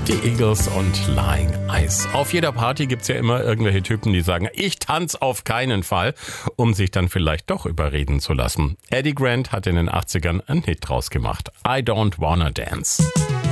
Die Eagles und Lying Eyes. Auf jeder Party gibt's ja immer irgendwelche Typen, die sagen, ich tanze auf keinen Fall, um sich dann vielleicht doch überreden zu lassen. Eddie Grant hat in den 80ern einen Hit draus gemacht. I Don't Wanna Dance.